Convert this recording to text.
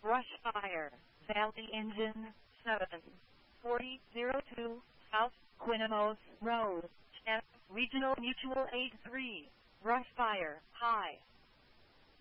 Brushfire, Valley Engine, 74002, South Quinamos Road, F, Regional Mutual Aid 3, Brushfire, Hi.